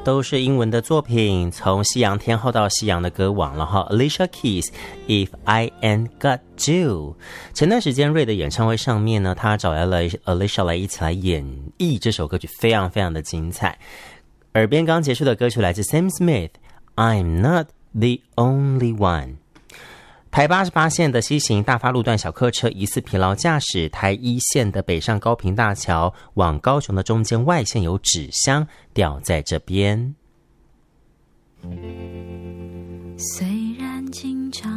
都是英文的作品，从西洋天后到西洋的歌王了哈。Alicia Keys If I Ain't Got You。 前段时间瑞的演唱会上面呢，他找来了 Alicia 来一起来演绎这首歌曲，非常非常的精彩。耳边刚结束的歌曲来自 Sam Smith I'm Not the Only One。台88线的西行大发路段小客车疑似疲劳驾驶，台1线的北上高屏大桥往高雄的中间外线有纸箱掉在这边。 虽然经常